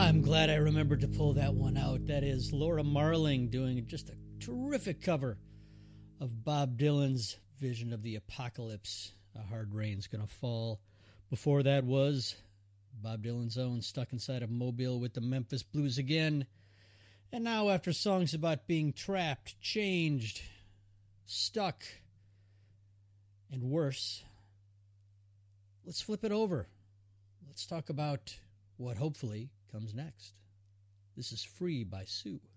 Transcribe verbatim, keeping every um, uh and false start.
I'm glad I remembered to pull that one out. That is Laura Marling doing just a terrific cover of Bob Dylan's Vision of the Apocalypse. A hard rain's gonna fall. Before that was Bob Dylan's own Stuck Inside of Mobile with the Memphis Blues again. And now, after songs about being trapped, changed, stuck, and worse, let's flip it over. Let's talk about what hopefully comes next. This is Free by Sue.